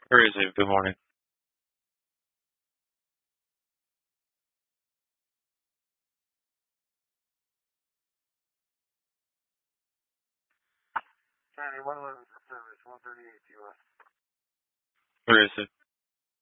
Where is it? Good morning. Charlie 111 service 138 US. Where is it?